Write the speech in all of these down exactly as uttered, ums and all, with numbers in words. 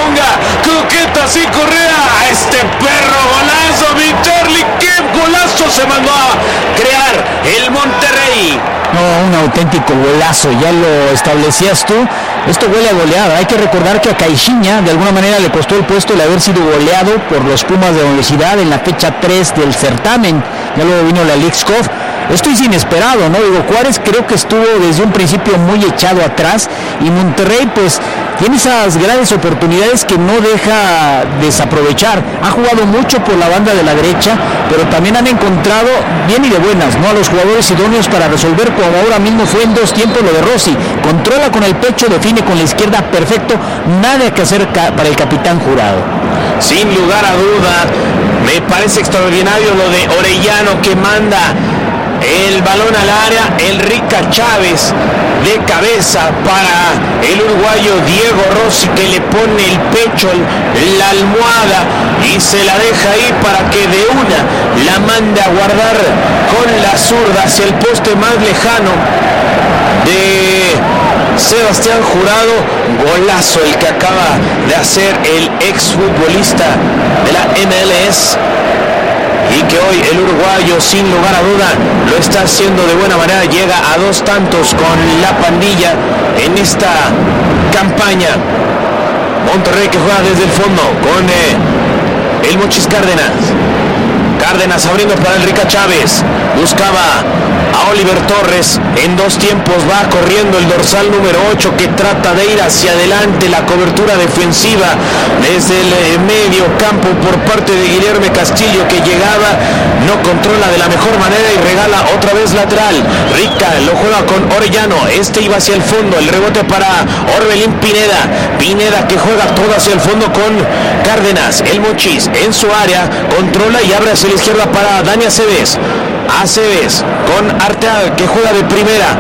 ponga croquetas y Correa. Este perro golazo, mi Charlie, qué golazo se mandó a crear el Monterrey. No, un auténtico golazo, ya lo establecías tú. Esto huele a goleada. Hay que recordar que a Caixinha de alguna manera le costó el puesto el haber sido goleado por los Pumas de Universidad en la fecha tres del certamen. Ya luego vino la Leagues Cup. Esto es inesperado, ¿no? Digo, Juárez creo que estuvo desde un principio muy echado atrás y Monterrey pues tiene esas grandes oportunidades que no deja desaprovechar. Ha jugado mucho por la banda de la derecha, pero también han encontrado bien y de buenas, ¿no?, a los jugadores idóneos para resolver, como ahora mismo fue en dos tiempos lo de Rossi. Controla con el pecho, define con la izquierda, perfecto, nada que hacer para el capitán Jurado. Sin lugar a duda, me parece extraordinario lo de Orellano, que manda el balón al área, el Rica Chávez de cabeza para el uruguayo Diego Rossi, que le pone el pecho, la almohada y se la deja ahí para que de una la mande a guardar con la zurda hacia el poste más lejano de Sebastián Jurado. Golazo el que acaba de hacer el exfutbolista de la M L S, y que hoy el uruguayo sin lugar a duda lo está haciendo de buena manera. Llega a dos tantos con la pandilla en esta campaña. Monterrey que juega desde el fondo con eh, el Mochis Cárdenas. Cárdenas abriendo para el Rica Chávez. Buscaba a Oliver Torres. En dos tiempos va corriendo el dorsal número ocho, que trata de ir hacia adelante. La cobertura defensiva desde el medio campo por parte de Guilherme Castillo, que llegaba, no controla de la mejor manera y regala otra vez lateral. Rica lo juega con Orellano. Este iba hacia el fondo. El rebote para Orbelín Pineda. Pineda que juega todo hacia el fondo con Cárdenas. El Mochis en su área controla y abre hacia la izquierda para Dani Aceves. Aceves con Arteaga, que juega de primera.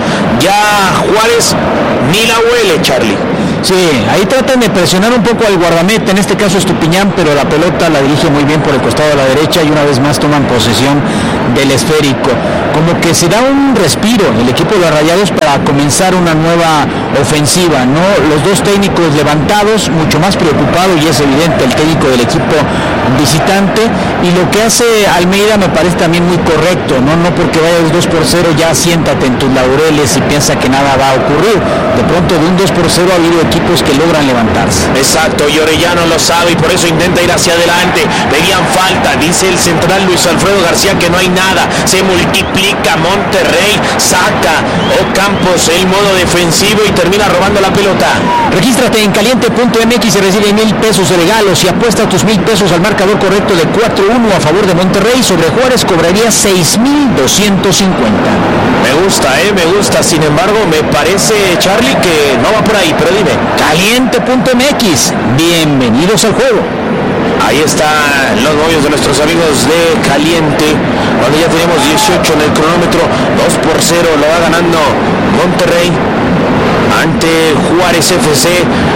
Ya Juárez ni la huele, Charlie. Sí, ahí tratan de presionar un poco al guardameta, en este caso Estupiñán, pero la pelota la dirige muy bien por el costado de la derecha y una vez más toman posesión del esférico. Como que se da un respiro el equipo de los Rayados para comenzar una nueva ofensiva, ¿no? Los dos técnicos levantados, mucho más preocupado, y es evidente el técnico del equipo visitante, y lo que hace Almeida me parece también muy correcto, ¿no? No porque vayas dos por cero ya siéntate en tus laureles y piensa que nada va a ocurrir. De pronto de un dos por cero ha habido equipos que logran levantarse. Exacto, y Orellano lo sabe y por eso intenta ir hacia adelante. Pedían falta, dice el central Luis Alfredo García que no hay nada. Se multiplica Monterrey, saca Ocampos el modo defensivo y termina robando la pelota. Regístrate en caliente punto m x y recibe mil pesos de regalos y apuesta tus mil pesos al marcador correcto de cuatro uno a favor de Monterrey. Sobre Juárez cobraría seis mil doscientos cincuenta. Me gusta, eh, me gusta. Sin embargo, me parece, Charlie, que no va por ahí, pero dime. caliente punto m x, bienvenidos al juego. Ahí están los movios de nuestros amigos de Caliente, cuando ya tenemos dieciocho en el cronómetro. Dos por cero lo va ganando Monterrey ante Juárez F C.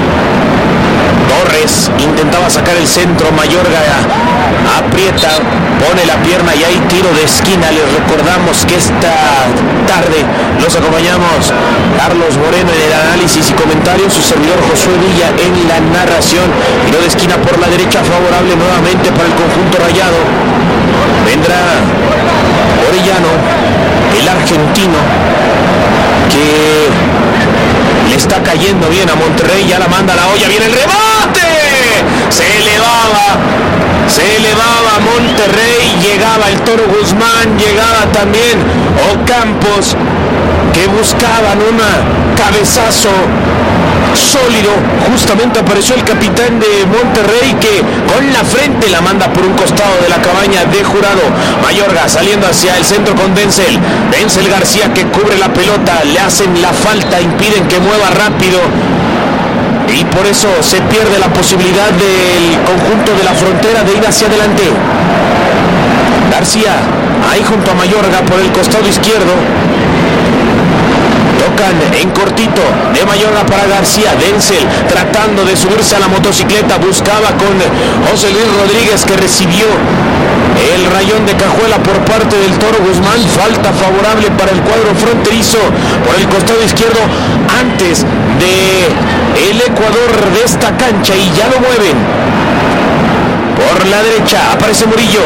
Torres intentaba sacar el centro, Mayorga aprieta, pone la pierna y hay tiro de esquina. Les recordamos que esta tarde los acompañamos Carlos Moreno en el análisis y comentarios, su servidor Josué Villa en la narración. Tiro de esquina por la derecha favorable nuevamente para el conjunto rayado. Vendrá Orellano, el argentino, que le está cayendo bien a Monterrey. Ya la manda a la olla, viene el rebote, se elevaba, se elevaba Monterrey, llegaba el Toro Guzmán, llegaba también Ocampos, que buscaban un cabezazo sólido. Justamente apareció el capitán de Monterrey, que con la frente la manda por un costado de la cabaña de Jurado. Mayorga saliendo hacia el centro con Denzel. Denzel García, que cubre la pelota, le hacen la falta, impiden que mueva rápido y por eso se pierde la posibilidad del conjunto de la Frontera de ir hacia adelante. García ahí junto a Mayorga por el costado izquierdo. Tocan en cortito de Mayorga para García. Denzel tratando de subirse a la motocicleta, buscaba con José Luis Rodríguez, que recibió el rayón de cajuela por parte del Toro Guzmán. Falta favorable para el cuadro fronterizo por el costado izquierdo antes de el ecuador Ecuador de esta cancha y ya lo mueven. Por la derecha aparece Murillo.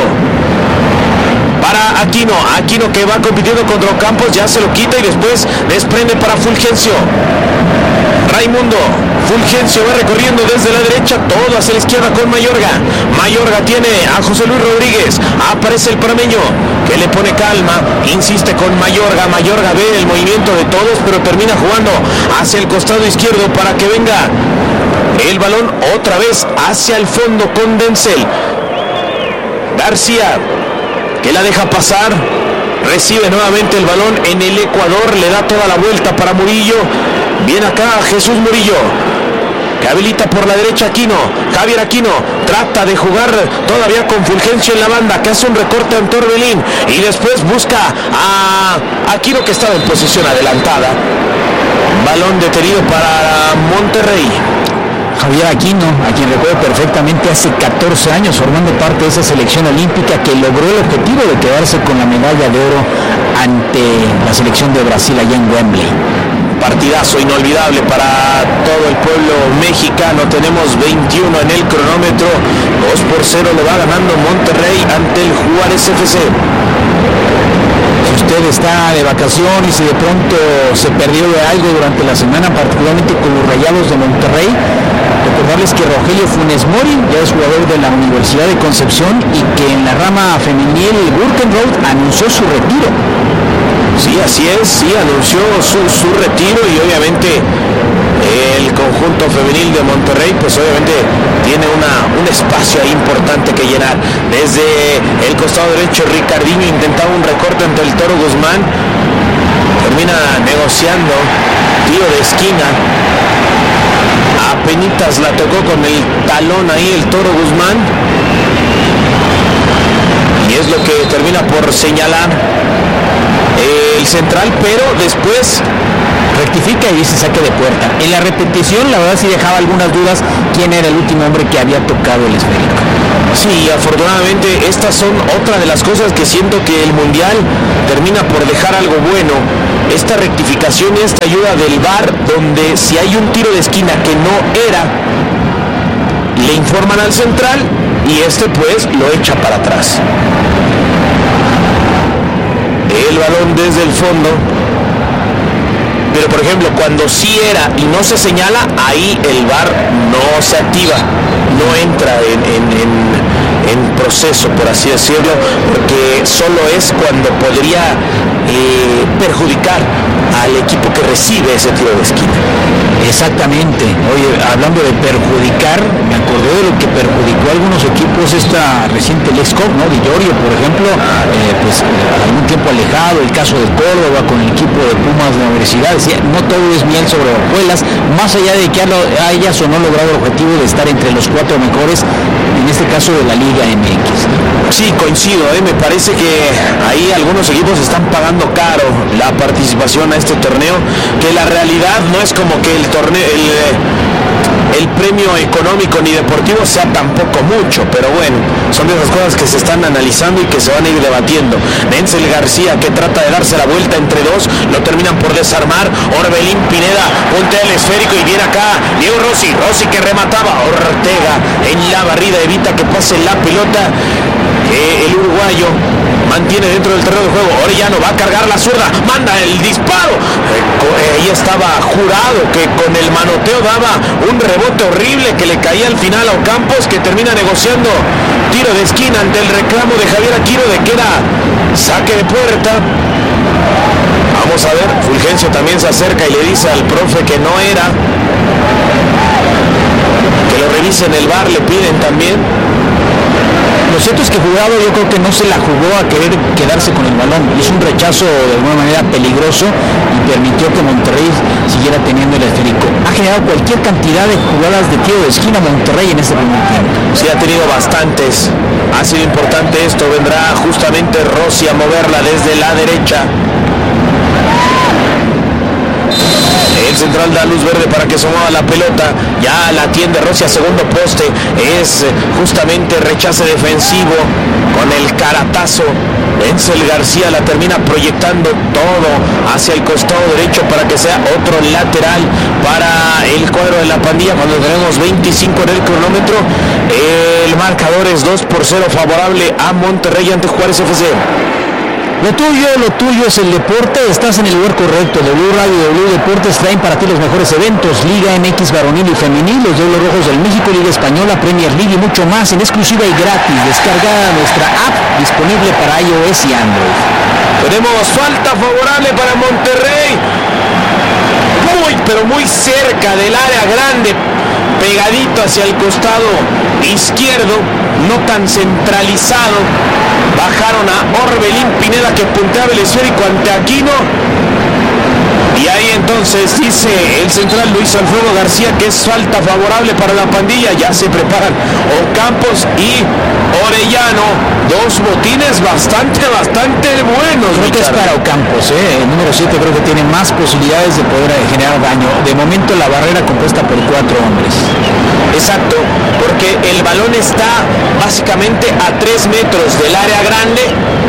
Para Aquino, Aquino que va compitiendo contra Ocampos, ya se lo quita y después desprende para Fulgencio. Raimundo, Fulgencio va recorriendo desde la derecha, todo hacia la izquierda con Mayorga. Mayorga tiene a José Luis Rodríguez, aparece el parameño que le pone calma, insiste con Mayorga. Mayorga ve el movimiento de todos, pero termina jugando hacia el costado izquierdo para que venga el balón otra vez hacia el fondo con Denzel. García, que la deja pasar, recibe nuevamente el balón en el Ecuador, le da toda la vuelta para Murillo. Viene acá Jesús Murillo, que habilita por la derecha Aquino. Javier Aquino trata de jugar todavía con Fulgencio en la banda, que hace un recorte ante Orbelín y después busca a Aquino, que estaba en posición adelantada. Balón detenido para Monterrey. Javier Aquino, a quien recuerdo perfectamente hace catorce años formando parte de esa selección olímpica que logró el objetivo de quedarse con la medalla de oro ante la selección de Brasil allá en Wembley. Partidazo inolvidable para todo el pueblo mexicano. Tenemos veintiuno en el cronómetro. dos por cero lo va ganando Monterrey ante el Juárez F C. Si usted está de vacaciones y si de pronto se perdió de algo durante la semana, particularmente con los Rayados de Monterrey, recordarles que Rogelio Funes Mori ya es jugador de la Universidad de Concepción y que en la rama femenil Burkenroth anunció su retiro. Sí, así es, sí, anunció su, su retiro y obviamente el conjunto femenil de Monterrey pues obviamente tiene una, un espacio ahí importante que llenar. Desde el costado derecho Ricardinho intentaba un recorte ante el Toro Guzmán, termina negociando, tiro de esquina, apenitas la tocó con el talón ahí el Toro Guzmán y es lo que termina por señalar el central, pero después rectifica y dice saque de puerta. En la repetición la verdad sí dejaba algunas dudas quién era el último hombre que había tocado el esférico. Sí, afortunadamente estas son otra de las cosas que siento que el Mundial termina por dejar algo bueno. Esta rectificación y esta ayuda del V A R, donde si hay un tiro de esquina que no era, le informan al central y este pues lo echa para atrás. El balón desde el fondo, pero por ejemplo cuando sí era y no se señala, ahí el V A R no se activa, no entra en, en, en, en proceso, por así decirlo, porque solo es cuando podría eh, perjudicar al equipo que recibe ese tiro de esquina. Exactamente. Oye, hablando de perjudicar, me acordé de lo que perjudicó a algunos equipos esta reciente Lex Cup, ¿no? Di Llorio, por ejemplo, eh, pues algún tiempo alejado, el caso de Córdoba con el equipo de Pumas de la Universidad, decía, no todo es miel sobre hojuelas, más allá de que hayas o no logrado el objetivo de estar entre los cuatro mejores, en este caso de la Liga M X, ¿no? Sí, coincido, ¿eh? Me parece que ahí algunos equipos están pagando caro la participación a este torneo, que la realidad no es como que el torneo, el, el premio económico ni deportivo sea tampoco mucho, pero bueno, son de esas cosas que se están analizando y que se van a ir debatiendo. Denzel García, que trata de darse la vuelta entre dos, lo terminan por desarmar. Orbelín Pineda puntea el esférico y viene acá Diego Rossi, Rossi que remataba, Ortega en la barrida evita que pase la pelota, que el uruguayo mantiene dentro del terreno de juego. Orellano va a cargar la zurda, manda el disparo, eh, ahí estaba Jurado, que con el manoteo daba un rebote horrible que le caía al final a Ocampos, que termina negociando tiro de esquina ante el reclamo de Javier Aquino de que era saque de puerta. Vamos a ver, Fulgencio también se acerca y le dice al profe que no era, que lo revisen el V A R, le piden también. Lo cierto es que Jurado yo creo que no se la jugó a querer quedarse con el balón, hizo un rechazo de alguna manera peligroso y permitió que Monterrey siguiera teniendo el esférico. Ha generado cualquier cantidad de jugadas de tiro de esquina Monterrey en este primer tiempo. Sí, ha tenido bastantes, ha sido importante esto. Vendrá justamente Rossi a moverla desde la derecha. El central da luz verde para que se mueva la pelota. Ya la atiende Rossi a segundo poste. Es justamente rechace defensivo con el caratazo. Denzel García la termina proyectando todo hacia el costado derecho para que sea otro lateral para el cuadro de la pandilla cuando tenemos veinticinco en el cronómetro. El marcador es dos por cero favorable a Monterrey ante Juárez F C. Lo tuyo, lo tuyo es el deporte, estás en el lugar correcto. W Radio y W Deportes traen para ti los mejores eventos, Liga M X varonil y femenil, los Diablos Rojos del México, Liga Española, Premier League y mucho más en exclusiva y gratis. Descarga nuestra app disponible para iOS y Android. Tenemos falta favorable para Monterrey, muy pero muy cerca del área grande, pegadito hacia el costado izquierdo, no tan centralizado. Bajaron a Orbelín Pineda que punteaba el esférico ante Aquino. Y ahí entonces dice el central Luis Alfredo García que es falta favorable para la pandilla. Ya se preparan Ocampos y Orellano. Dos botines bastante, bastante buenos. Creo que es para Ocampos, ¿eh? El número siete creo que tiene más posibilidades de poder generar daño. De momento la barrera compuesta por cuatro hombres. Exacto, porque el balón está básicamente a tres metros del área grande,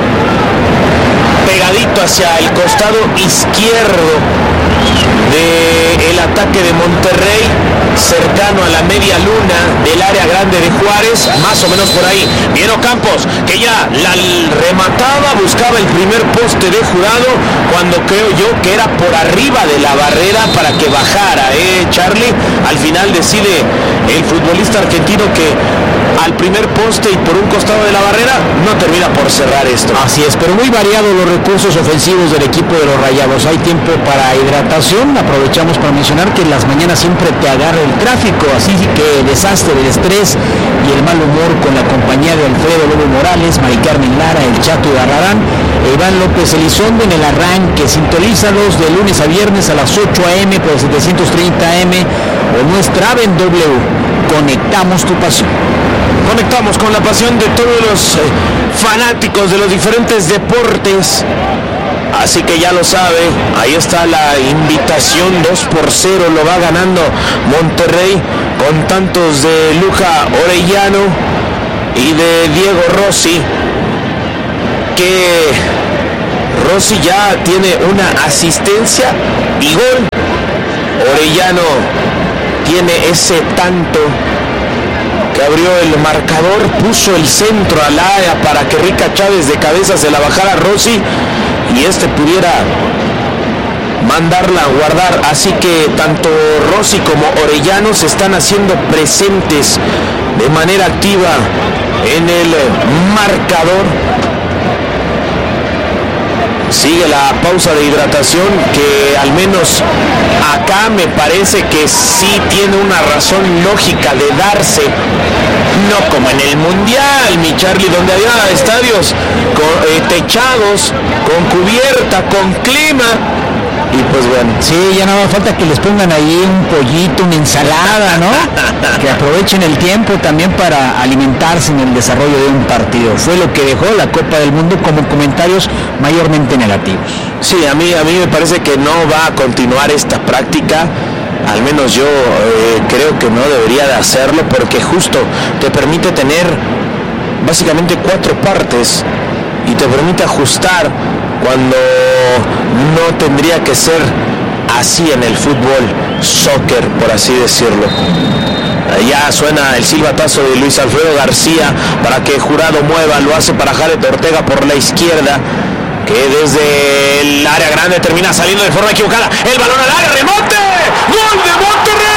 pegadito hacia el costado izquierdo del ataque de Monterrey, cercano a la media luna del área grande de Juárez, más o menos por ahí. Bien Ocampos, que ya la remataba, buscaba el primer poste de Jurado, cuando creo yo que era por arriba de la barrera para que bajara, ¿eh, Charlie? Al final decide el futbolista argentino que al primer poste y por un costado de la barrera no termina por cerrar esto. Así es, pero muy variados los recursos ofensivos del equipo de los Rayados. Hay tiempo para hidratación, aprovechamos para mencionar que en las mañanas siempre te agarra el tráfico, así que desastre del estrés y el mal humor con la compañía de Alfredo Lobo Morales, Mari Carmen Lara, el Chato Garrarán e Iván López Elizondo en el arranque. Sintonízalos de lunes a viernes a las ocho a eme por setecientos treinta a eme o nuestra app en W. Conectamos tu pasión. Conectamos con la pasión de todos los eh, fanáticos de los diferentes deportes. Así que ya lo sabe, ahí está la invitación, dos por cero lo va ganando Monterrey con tantos de Luca Orellano y de Diego Rossi, que Rossi ya tiene una asistencia y gol. Orellano tiene ese tanto que abrió el marcador, puso el centro al área para que Rica Chávez de cabeza se la bajara a Rossi y este pudiera mandarla a guardar. Así que tanto Rossi como Orellano se están haciendo presentes de manera activa en el marcador. Sigue la pausa de hidratación, que al menos acá me parece que sí tiene una razón lógica de darse, no como en el Mundial, mi Charlie, donde había estadios con, eh, techados, con cubierta, con clima. Y pues bueno. Sí, ya nada más falta que les pongan ahí un pollito, una ensalada, ¿no? Que aprovechen el tiempo también para alimentarse en el desarrollo de un partido. Fue lo que dejó la Copa del Mundo como comentarios mayormente negativos. Sí, a mí, a mí me parece que no va a continuar esta práctica. Al menos yo eh, creo que no debería de hacerlo, porque justo te permite tener básicamente cuatro partes y te permite ajustar cuando no tendría que ser así en el fútbol, soccer, por así decirlo. Ya suena el silbatazo de Luis Alfredo García para que Jurado mueva, lo hace para Jared Ortega por la izquierda, que desde el área grande termina saliendo de forma equivocada. El balón al área, remote, gol de Monterrey.